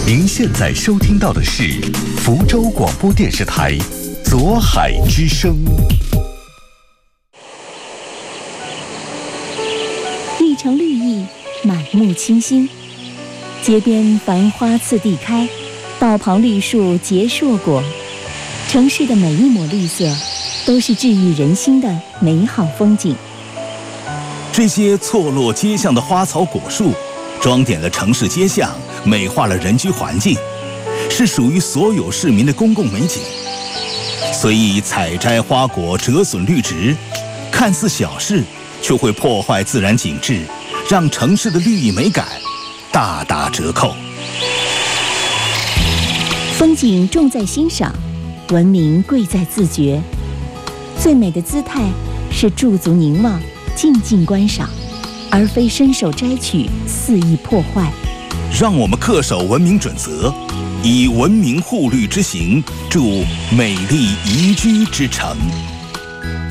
您现在收听到的是福州广播电视台左海之声。 一城绿意，满目清新，街边繁花次第开，道旁绿树结硕果。城市的每一抹绿色，都是治愈人心的美好风景。 这些错落街巷的花草果树，装点了城市街巷，美化了人居环境，是属于所有市民的公共美景。随意采摘花果，折损绿植，看似小事，却会破坏自然景致，让城市的绿意美感大打折扣。 风景重在欣赏，文明贵在自觉。最美的姿态是驻足凝望，静静观赏，而非伸手摘取，肆意破坏。 让我们恪守文明准则，以文明护绿之行，筑美丽宜居之城。